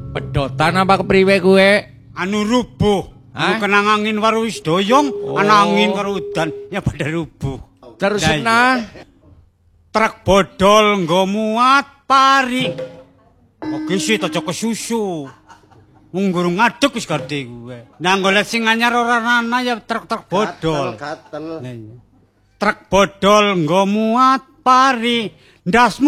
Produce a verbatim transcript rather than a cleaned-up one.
Pedotan apa kepriwe kuwe? Anu rubuh. Anu kena angin karo wis doyong, oh. Ana angin karo udan, ya pada rubuh. Terus nah, truk bodol nggo muat pari. Oke sih aja kesusu. Wong gurung ngadeg wis gede kuwe. Nah golek sing anyar ora ana ya truk-truk bodol. Gatel. Truk bodol nggo muat pari. Ndasmu